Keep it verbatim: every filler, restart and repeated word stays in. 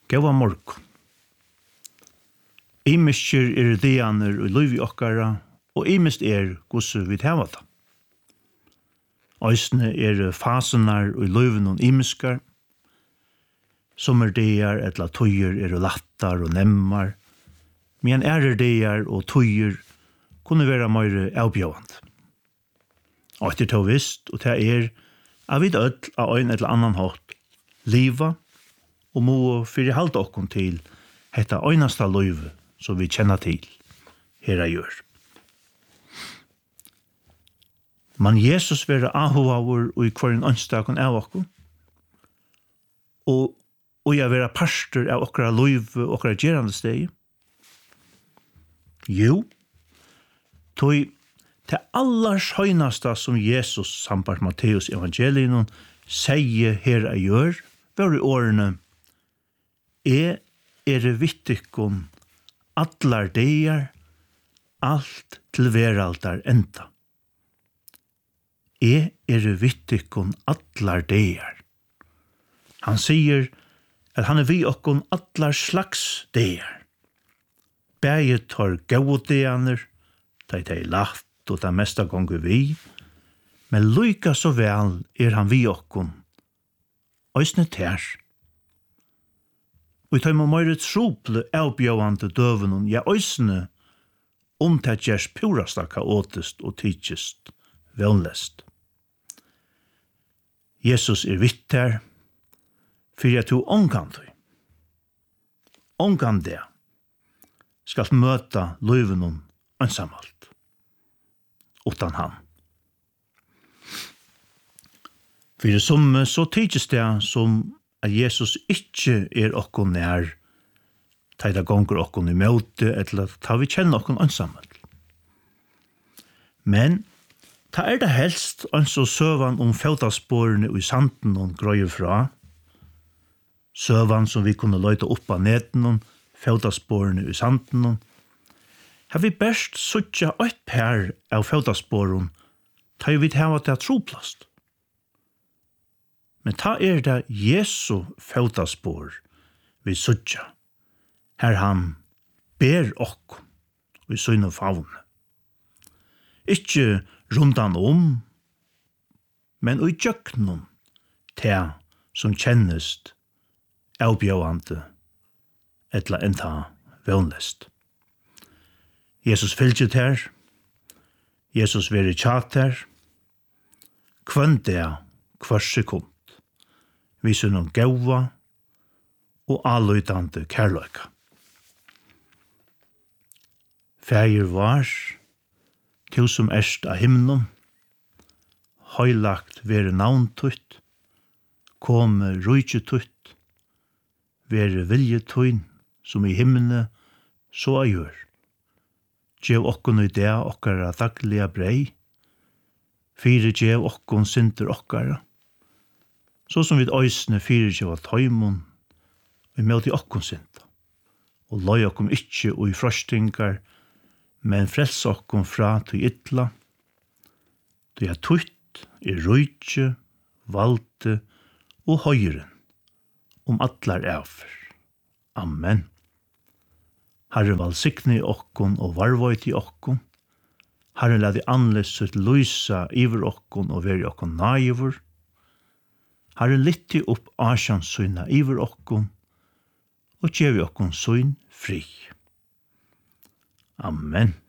Gåa morgon. Imiskir er dianer og luiv i okkara, og imist er gossu vi teva da. Øysne er fasenar og luivin og imiskar, som er diar etla tøyer er lattar og nemmar, men er diar og tøyer kunne vera meire avbjøvand. Og etter to visst, og det er av vid øll av ein eller annan hatt, liva, og må fyrir halda okkom til hetta einasta løyve som vi kjenner til, her jeg gjør. Man Jesus være ahovaur og i hver en ønstakon av okkom, og, og jeg være pastor av okkara løyve og okkara gerande steg. Jo, tog til allars høynasta som Jesus sambart Matteus evangelien sier her jeg gjør, var i årene «E er vittikon allar deir, alt til veraldar enda. E er vittikon allar deir». Han sier at han er vi okkon allar slags deir. Bæge tar gaudeaner, ta i teg lagt og ta mesta gongu vi, men lykka så vel er han vi okkon, oisne tær. Og ta må meire trople avbjøvande døvenen, ja oisne, om ta gjers purasta kaotist og tidsist vønlest. Jesus er vitt her, fyrir at du omkan du. Omkan det skal møta løyvenen ansamalt, utan han. Fyrir som så tidsist det som at Jesus ikkje er okkon nær, taida gonger okkon i møte, eller ta vi kjenner okkon ansamalt. Men, ta er det helst anså søvan om faudasporene i sanden og grøyer fra, søvan som vi kunne løyta opp av neten og faudasporene i sanden og, har vi best suttja eit pær av faudasporen, ta vi hava det troplast. Men ta er det Jesu faudaspor vi suttja, her han ber okk i søgne favne. Ikkje rundan om, men ui tjøknum te som kjennest avbjøvande etla enta vønlest. Jesus fylgjet her, Jesus veri tjat her, kvønde hver sekund, viser noen gaua og alløydande kærløyka. Fægir var, til som erst av himnum, høylagt veri navntutt, kome rujtjututt, veri viljetuin, som i himne, så a gjør. Gjev okkon i det okkara dagliga brei, fire gjev okkon synder okkara, så som vi øysne fire gjev av tøymon, vi møte okkon synder, og løy okkon ikkje og i frostingar, men frels okkon fra til ytla, du er tutt, er rujtje, valde og høyren, om atlar efer. Amen. Herren valsikne i okkon og varvøyt i okkon. Herren lade anlesset lysa iver okkon og veri okkon naivur. Herren litti opp asjansyna iver okkon og gjevi okkon syn fri. Amen.